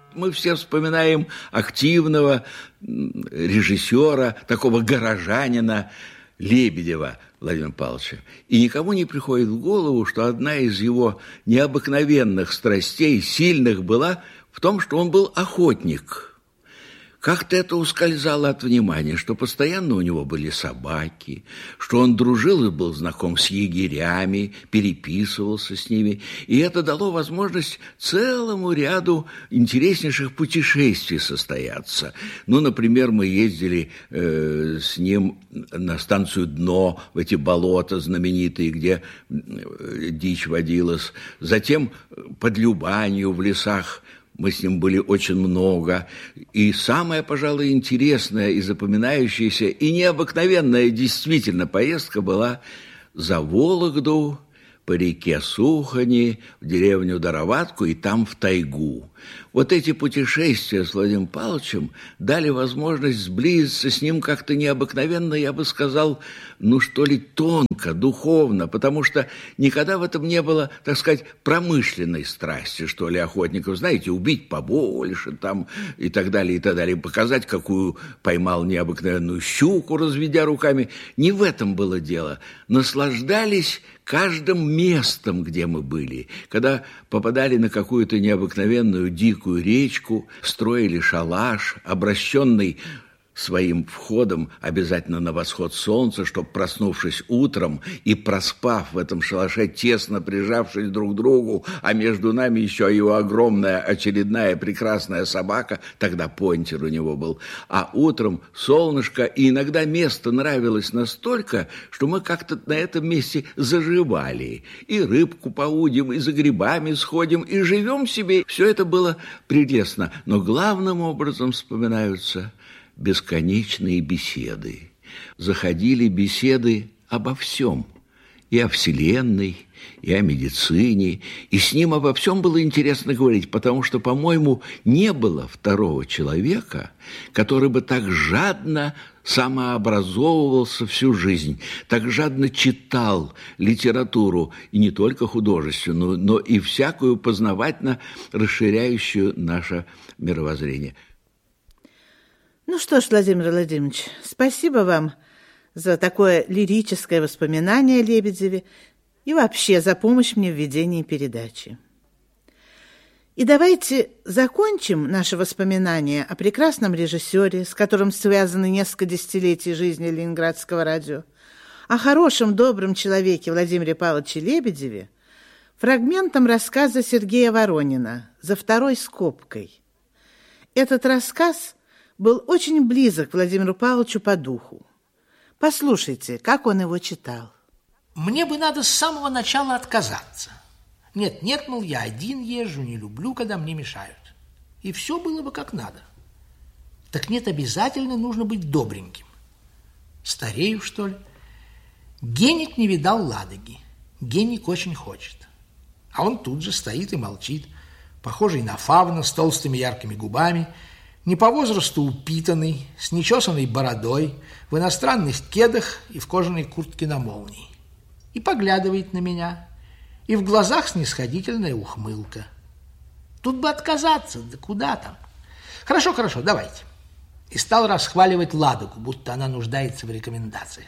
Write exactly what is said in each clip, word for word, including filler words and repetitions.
Мы все вспоминаем активного режиссера, такого горожанина Лебедева Владимира Павловича. И никому не приходит в голову, что одна из его необыкновенных страстей, сильных, была в том, что он был охотник. Как-то это ускользало от внимания, что постоянно у него были собаки, что он дружил и был знаком с егерями, переписывался с ними. И это дало возможность целому ряду интереснейших путешествий состояться. Ну, например, мы ездили э, с ним на станцию «Дно», в эти болота знаменитые, где э, дичь водилась. Затем под Любанью в лесах. Мы с ним были очень много. И самая, пожалуй, интересная и запоминающаяся, и необыкновенная действительно поездка была за Вологду, по реке Сухани, в деревню Дароватку и там в тайгу. Вот эти путешествия с Владимиром Павловичем дали возможность сблизиться с ним как-то необыкновенно, я бы сказал, ну что ли, тонко, духовно, потому что никогда в этом не было, так сказать, промышленной страсти, что ли, охотников, знаете, убить побольше там и так далее, и так далее, показать, какую поймал необыкновенную щуку, разведя руками. Не в этом было дело. Наслаждались каждым местом, где мы были. Когда попадали на какую-то необыкновенную дикую речку, строили шалаш, обращенный своим входом обязательно на восход солнца, чтобы, проснувшись утром и проспав в этом шалаше, тесно прижавшись друг к другу, а между нами еще его огромная очередная прекрасная собака, тогда понтер у него был, а утром солнышко, и иногда место нравилось настолько, что мы как-то на этом месте заживали, и рыбку поудим, и за грибами сходим, и живем себе. Все это было прелестно, но главным образом вспоминаются бесконечные беседы. Заходили беседы обо всем. И о Вселенной, и о медицине. И с ним обо всем было интересно говорить, потому что, по-моему, не было второго человека, который бы так жадно самообразовывался всю жизнь, так жадно читал литературу, и не только художественную, но и всякую познавательно расширяющую наше мировоззрение. Ну что ж, Владимир Владимирович, спасибо вам за такое лирическое воспоминание о Лебедеве и вообще за помощь мне в ведении передачи. И давайте закончим наши воспоминания о прекрасном режиссере, с которым связаны несколько десятилетий жизни Ленинградского радио, о хорошем, добром человеке Владимире Павловиче Лебедеве, фрагментом рассказа Сергея Воронина «За второй скобкой». Этот рассказ был очень близок Владимиру Павловичу по духу. Послушайте, как он его читал. Мне бы надо с самого начала отказаться. Нет, нет, мол, я один езжу, не люблю, когда мне мешают. И все было бы как надо. Так нет, обязательно нужно быть добреньким. Старею, что ли? Геник не видал Ладоги. Геник очень хочет. А он тут же стоит и молчит, похожий на фавна с толстыми яркими губами, не по возрасту упитанный, с нечесанной бородой, в иностранных кедах и в кожаной куртке на молнии. И поглядывает на меня, и в глазах снисходительная ухмылка. Тут бы отказаться, да куда там? Хорошо, хорошо, давайте. И стал расхваливать Ладогу, будто она нуждается в рекомендациях.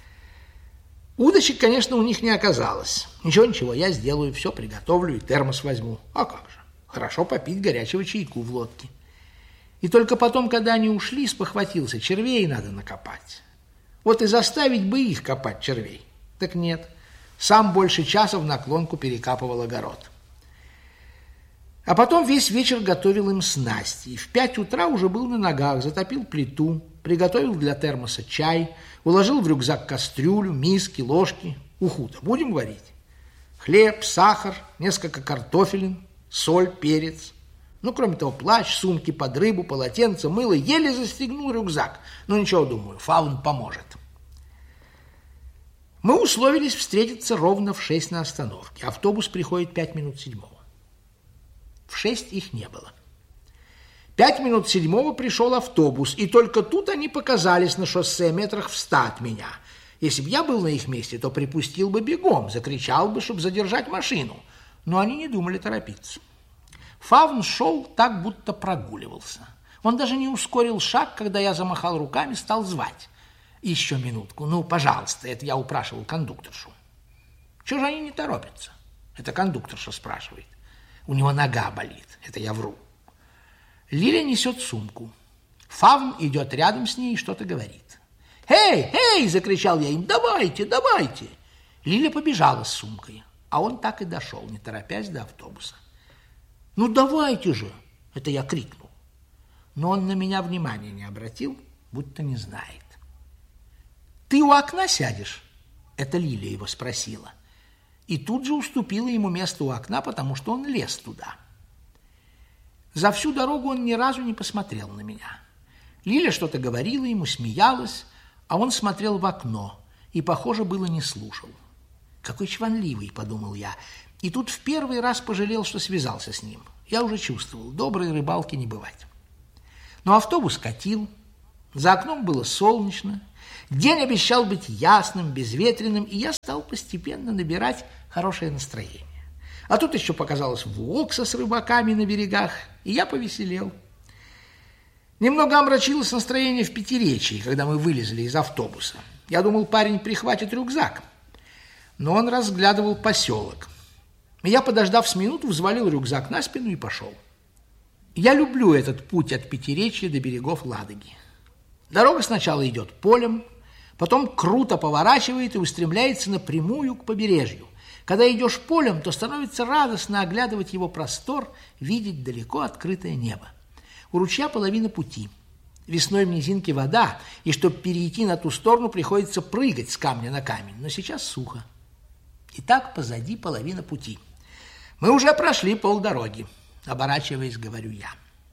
Удочек, конечно, у них не оказалось. Ничего, ничего, я сделаю, все приготовлю и термос возьму. А как же? Хорошо попить горячего чайку в лодке. И только потом, когда они ушли, спохватился, червей надо накопать. Вот и заставить бы их копать червей. Так нет, сам больше часа в наклонку перекапывал огород. А потом весь вечер готовил им снасти. И в пять утра уже был на ногах, затопил плиту, приготовил для термоса чай, уложил в рюкзак кастрюлю, миски, ложки. Уху-то будем варить? Хлеб, сахар, несколько картофелин, соль, перец. Ну, кроме того, плащ, сумки под рыбу, полотенце, мыло. Еле застегнул рюкзак. Ну, ничего, думаю, фаун поможет. Мы условились встретиться ровно в шесть на остановке. Автобус приходит пять минут седьмого. В шесть их не было. Пять минут седьмого пришел автобус, и только тут они показались на шоссе метрах в ста от меня. Если бы я был на их месте, то припустил бы бегом, закричал бы, чтобы задержать машину. Но они не думали торопиться. Фавн шел так, будто прогуливался. Он даже не ускорил шаг, когда я замахал руками, стал звать. Еще минутку, ну, пожалуйста, это я упрашивал кондукторшу. Чего же они не торопятся? Это кондукторша спрашивает. У него нога болит, это я вру. Лиля несет сумку. Фавн идет рядом с ней и что-то говорит. «Эй, эй!» – закричал я им. «Давайте, давайте!» Лиля побежала с сумкой, а он так и дошел, не торопясь, до автобуса. «Ну, давайте же!» – это я крикнул. Но он на меня внимания не обратил, будто не знает. «Ты у окна сядешь?» – это Лиля его спросила. И тут же уступила ему место у окна, потому что он лез туда. За всю дорогу он ни разу не посмотрел на меня. Лиля что-то говорила ему, смеялась, а он смотрел в окно и, похоже, было не слушал. «Какой чванливый!» – подумал я. И тут в первый раз пожалел, что связался с ним. Я уже чувствовал, доброй рыбалки не бывать. Но автобус катил, за окном было солнечно, день обещал быть ясным, безветренным, и я стал постепенно набирать хорошее настроение. А тут еще показалась Вокса с рыбаками на берегах, и я повеселел. Немного омрачилось настроение в Пятиречии, когда мы вылезли из автобуса. Я думал, парень прихватит рюкзак, но он разглядывал поселок. Я, подождав с минуту, взвалил рюкзак на спину и пошел. Я люблю этот путь от Пятиречья до берегов Ладоги. Дорога сначала идет полем, потом круто поворачивает и устремляется напрямую к побережью. Когда идешь полем, то становится радостно оглядывать его простор, видеть далеко открытое небо. У ручья половина пути. Весной в низинке вода, и чтобы перейти на ту сторону, приходится прыгать с камня на камень, но сейчас сухо. И так позади половина пути. Мы уже прошли полдороги. Оборачиваясь, говорю я.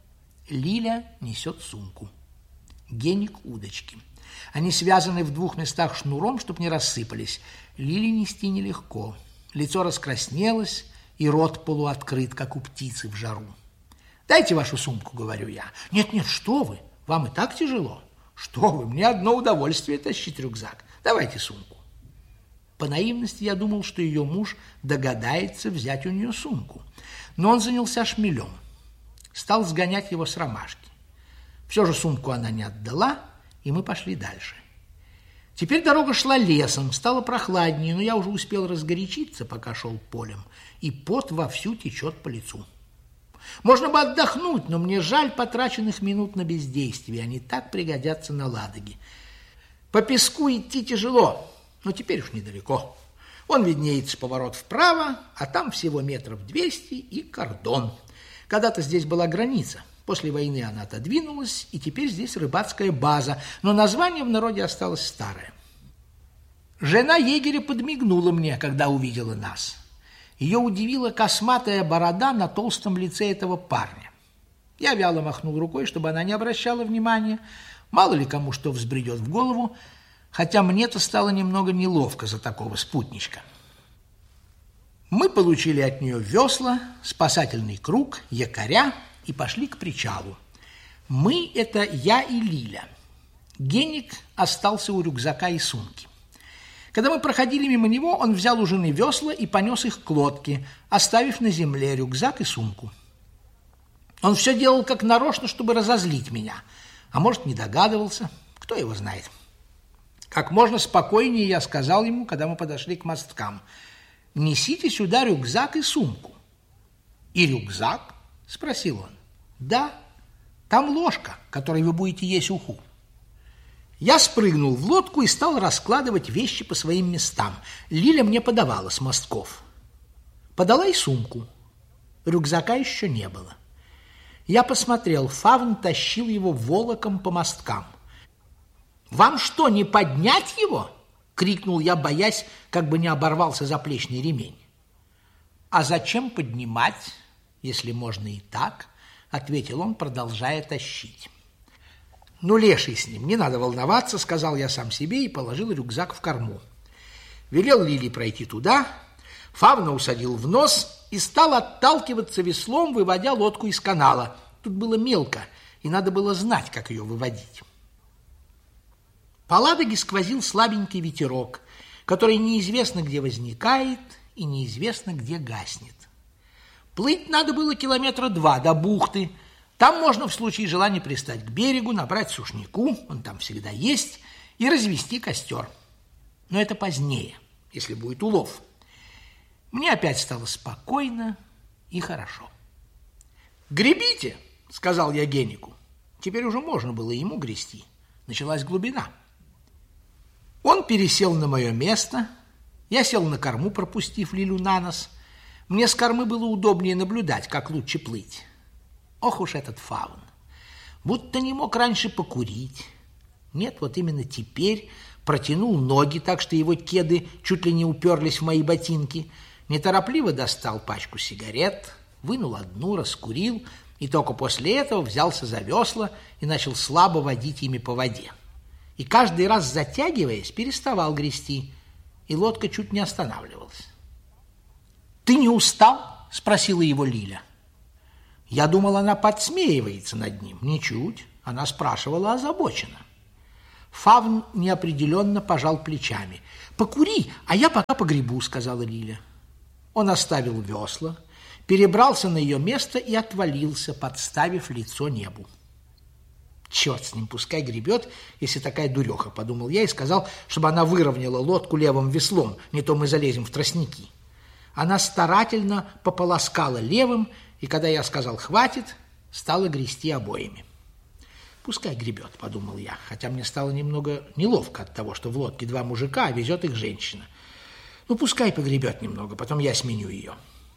Лиля несет сумку. Геник удочки. Они связаны в двух местах шнуром, чтобы не рассыпались. Лиле нести нелегко. Лицо раскраснелось, и рот полуоткрыт, как у птицы в жару. «Дайте вашу сумку», — говорю я. «Нет-нет, что вы, вам и так тяжело». «Что вы, мне одно удовольствие тащить рюкзак. Давайте сумку». По наивности я думал, что ее муж догадается взять у нее сумку. Но он занялся шмелем. Стал сгонять его с ромашки. Все же сумку она не отдала, и мы пошли дальше. Теперь дорога шла лесом, стало прохладнее, но я уже успел разгорячиться, пока шел полем, и пот вовсю течет по лицу. Можно бы отдохнуть, но мне жаль потраченных минут на бездействие, они так пригодятся на Ладоге. По песку идти тяжело, но теперь уж недалеко. Вон виднеется поворот вправо, а там всего метров двести и кордон. Когда-то здесь была граница. После войны она отодвинулась, и теперь здесь рыбацкая база, но название в народе осталось старое. Жена егеря подмигнула мне, когда увидела нас. Ее удивила косматая борода на толстом лице этого парня. Я вяло махнул рукой, чтобы она не обращала внимания. Мало ли кому что взбредет в голову, хотя мне-то стало немного неловко за такого спутничка. Мы получили от нее весла, спасательный круг, якоря и пошли к причалу. Мы – это я и Лиля. Геник остался у рюкзака и сумки. Когда мы проходили мимо него, он взял у жены весла и понес их к лодке, оставив на земле рюкзак и сумку. Он все делал как нарочно, чтобы разозлить меня, а может, не догадывался, кто его знает. Как можно спокойнее я сказал ему, когда мы подошли к мосткам: «Несите сюда рюкзак и сумку». «И рюкзак?» – спросил он. «Да, там ложка, которой вы будете есть уху». Я спрыгнул в лодку и стал раскладывать вещи по своим местам. Лиля мне подавала с мостков. Подала и сумку. Рюкзака еще не было. Я посмотрел, Фавн тащил его волоком по мосткам. «Вам что, не поднять его?» — крикнул я, боясь, как бы не оборвался заплечный ремень. «А зачем поднимать, если можно и так?» — ответил он, продолжая тащить. «Ну, леший с ним, не надо волноваться», — сказал я сам себе и положил рюкзак в корму. Велел Лиле пройти туда, Фавна усадил в нос и стал отталкиваться веслом, выводя лодку из канала. Тут было мелко, и надо было знать, как ее выводить. По Ладоге сквозил слабенький ветерок, который неизвестно где возникает и неизвестно где гаснет. Плыть надо было километра два до бухты. Там можно в случае желания пристать к берегу, набрать сушняку, он там всегда есть, и развести костер. Но это позднее, если будет улов. Мне опять стало спокойно и хорошо. «Гребите!» — сказал я Генику. Теперь уже можно было ему грести. Началась глубина. Он пересел на мое место, я сел на корму, пропустив Лилю на нос. Мне с кормы было удобнее наблюдать, как лучше плыть. Ох уж этот фавн! Будто не мог раньше покурить. Нет, вот именно теперь протянул ноги так, что его кеды чуть ли не уперлись в мои ботинки, неторопливо достал пачку сигарет, вынул одну, раскурил, и только после этого взялся за весла и начал слабо водить ими по воде. И каждый раз, затягиваясь, переставал грести, и лодка чуть не останавливалась. «Ты не устал?» – спросила его Лиля. Я думал, она подсмеивается над ним. Ничуть, она спрашивала озабоченно. Фавн неопределенно пожал плечами. «Покури, а я пока погребу», – сказала Лиля. Он оставил весла, перебрался на ее место и отвалился, подставив лицо небу. «Черт с ним, пускай гребет, если такая дуреха», – подумал я и сказал, чтобы она выровняла лодку левым веслом, не то мы залезем в тростники. Она старательно пополоскала левым, и когда я сказал «хватит», стала грести обоими. «Пускай гребет», – подумал я, хотя мне стало немного неловко от того, что в лодке два мужика, а везет их женщина. Ну, пускай погребет немного, потом я сменю ее.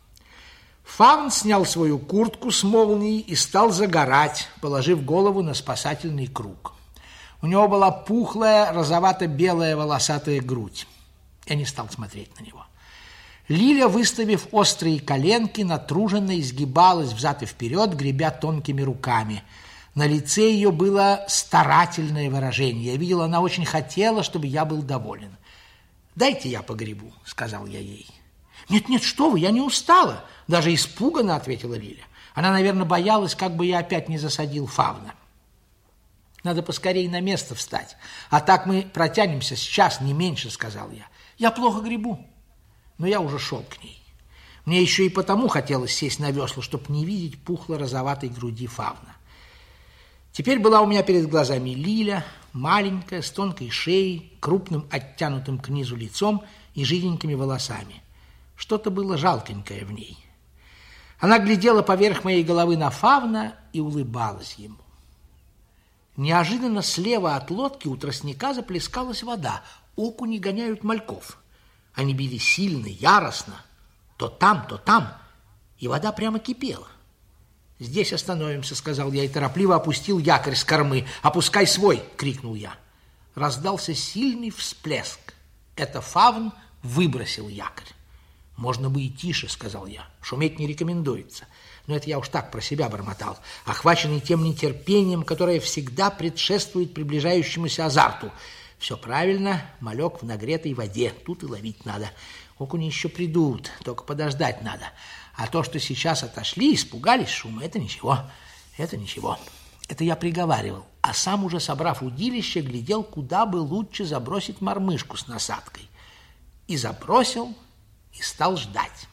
Фавн снял свою куртку с молнией и стал загорать, положив голову на спасательный круг. У него была пухлая, розовато-белая волосатая грудь. Я не стал смотреть на него. Лиля, выставив острые коленки, натруженно изгибалась взад и вперед, гребя тонкими руками. На лице ее было старательное выражение. Я видел, она очень хотела, чтобы я был доволен. «Дайте я погребу», — сказал я ей. «Нет-нет, что вы, я не устала», — даже испуганно ответила Лиля. Она, наверное, боялась, как бы я опять не засадил фавна. «Надо поскорее на место встать, а так мы протянемся с час, не меньше», — сказал я. «Я плохо гребу». Но я уже шел к ней. Мне еще и потому хотелось сесть на весла, чтобы не видеть пухло-розоватой груди фавна. Теперь была у меня перед глазами Лиля, маленькая, с тонкой шеей, крупным оттянутым к низу лицом и жиденькими волосами. Что-то было жалкенькое в ней. Она глядела поверх моей головы на фавна и улыбалась ему. Неожиданно слева от лодки у тростника заплескалась вода. Окуни гоняют мальков. Они били сильно, яростно, то там, то там, и вода прямо кипела. «Здесь остановимся», — сказал я и торопливо опустил якорь с кормы. «Опускай свой!» — крикнул я. Раздался сильный всплеск. Это фавн выбросил якорь. «Можно бы и тише», — сказал я. «Шуметь не рекомендуется». Но это я уж так про себя бормотал, охваченный тем нетерпением, которое всегда предшествует приближающемуся азарту. Все правильно, малек в нагретой воде, тут и ловить надо. Окуни еще придут, только подождать надо. А то, что сейчас отошли, испугались шума, это ничего, это ничего. Это я приговаривал, а сам уже, собрав удилище, глядел, куда бы лучше забросить мормышку с насадкой. И забросил, и стал ждать.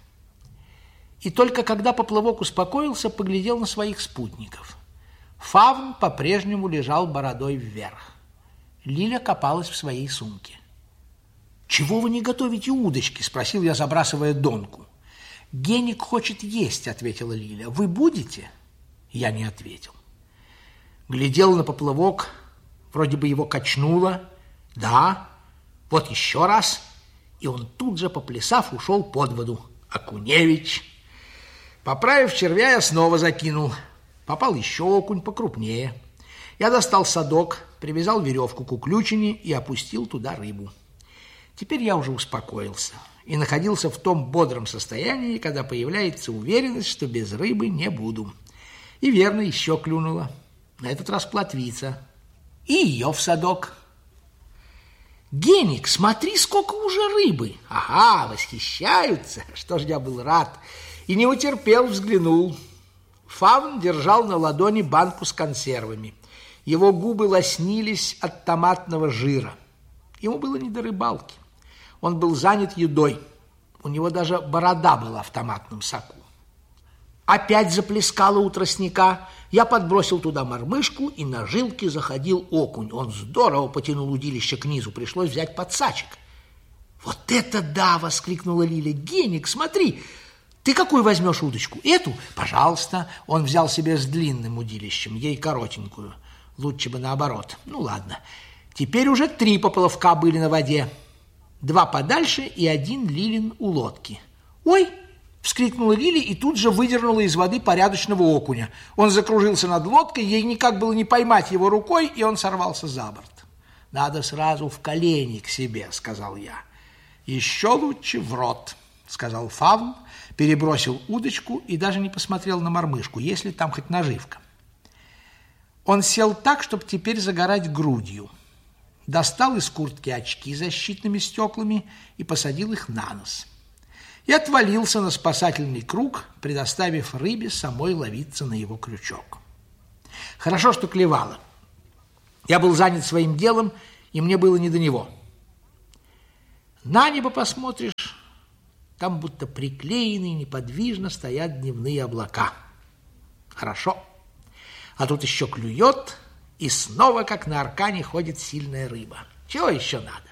И только когда поплавок успокоился, поглядел на своих спутников. Фавн по-прежнему лежал бородой вверх. Лиля копалась в своей сумке. «Чего вы не готовите удочки?» – спросил я, забрасывая донку. «Геник хочет есть», – ответила Лиля. «Вы будете?» Я не ответил. Глядел на поплавок, вроде бы его качнуло. «Да, вот еще раз». И он тут же, поплясав, ушел под воду. Окуневич. Поправив червя, я снова закинул. Попал еще окунь покрупнее. Я достал садок, привязал веревку к уключине и опустил туда рыбу. Теперь я уже успокоился и находился в том бодром состоянии, когда появляется уверенность, что без рыбы не буду. И верно, еще клюнула. На этот раз плотвица. И ее в садок. «Геник, смотри, сколько уже рыбы!» «Ага, восхищаются!» Что ж, я был рад. И не утерпел, взглянул. Фавн держал на ладони банку с консервами. Его губы лоснились от томатного жира. Ему было не до рыбалки. Он был занят едой. У него даже борода была в томатном соку. Опять заплескало у тростника. Я подбросил туда мормышку, и на жилке заходил окунь. Он здорово потянул удилище к низу, пришлось взять подсачек. «Вот это да!» — воскликнула Лиля. «Геник, смотри! Ты какую возьмешь удочку? Эту? Пожалуйста!» Он взял себе с длинным удилищем, ей коротенькую. Лучше бы наоборот. Ну, ладно. Теперь уже три поплавка были на воде. Два подальше и один Лилин у лодки. «Ой!» — вскрикнула Лиля и тут же выдернула из воды порядочного окуня. Он закружился над лодкой, ей никак было не поймать его рукой, и он сорвался за борт. «Надо сразу в колени к себе», — сказал я. «Еще лучше в рот», — сказал Фавн, перебросил удочку и даже не посмотрел на мормышку, есть ли там хоть наживка. Он сел так, чтобы теперь загорать грудью. Достал из куртки очки с защитными стеклами и посадил их на нос. И отвалился на спасательный круг, предоставив рыбе самой ловиться на его крючок. Хорошо, что клевало. Я был занят своим делом, и мне было не до него. На небо посмотришь, там будто приклеенные неподвижно стоят дневные облака. Хорошо. А тут еще клюет, и снова, как на аркане, ходит сильная рыба. Чего еще надо?